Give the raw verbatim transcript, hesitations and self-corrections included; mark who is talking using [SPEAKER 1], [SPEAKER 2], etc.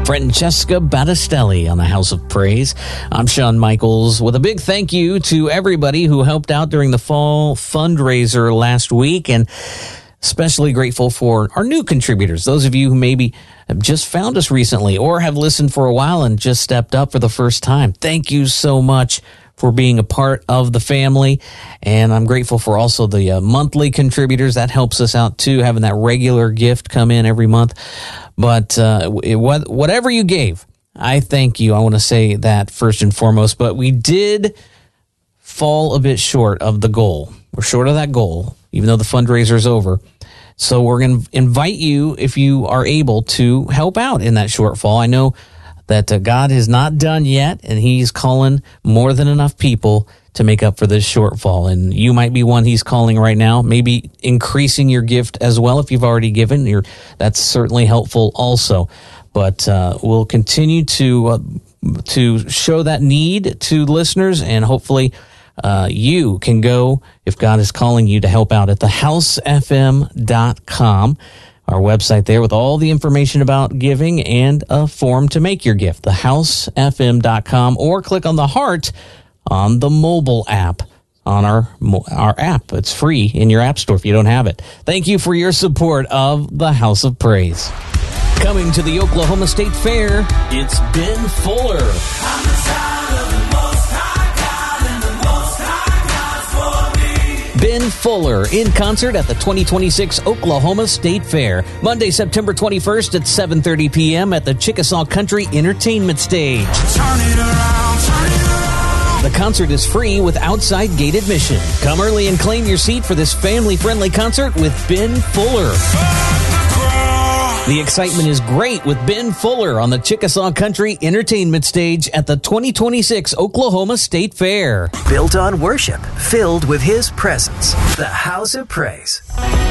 [SPEAKER 1] Francesca Battistelli on the House of Praise. I'm Shawn Michaels with a big thank you to everybody who helped out during the fall fundraiser last week, and especially grateful for our new contributors, those of you who maybe have just found us recently or have listened for a while and just stepped up for the first time. Thank you so much for being a part of the family, and I'm grateful for also the uh, monthly contributors. That helps us out too, having that regular gift come in every month. But uh, it, whatever you gave, I thank you. I want to say that first and foremost. But we did fall a bit short of the goal. We're short of that goal, even though the fundraiser is over. So we're going to invite you, if you are able, to help out in that shortfall. I know that uh, God is not done yet, and he's calling more than enough people to make up for this shortfall. And you might be one he's calling right now, maybe increasing your gift as well. If you've already given, you're, that's certainly helpful also. But uh, we'll continue to uh, to show that need to listeners, and hopefully uh, you can go, if God is calling you, to help out at the house f m dot com. Our website there with all the information about giving and a form to make your gift, the house f m dot com, or click on the heart on the mobile app, on our our app. It's free in your app store if you don't have it. Thank you for your support of the House of Praise. Coming to the Oklahoma State Fair, it's Ben Fuller. I'm the child of the Most High God, and the Most High God's for me. Ben Fuller in concert at the twenty twenty-six Oklahoma State Fair, Monday, September twenty-first at seven thirty p.m. at the Chickasaw Country Entertainment Stage. Turn it around, turn it around. The concert is free with outside gate admission. Come early and claim your seat for this family-friendly concert with Ben Fuller. The excitement is great with Ben Fuller on the Chickasaw Country Entertainment Stage at the twenty twenty-six Oklahoma State Fair.
[SPEAKER 2] Built on worship, filled with his presence. The House of Praise.